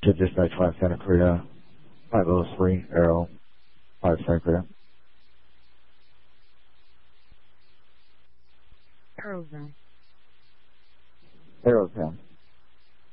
should dispatch 5 Santa Cruz, 503, Arrow, 5 Santa Cruz. Arrow's down. Arrow's down.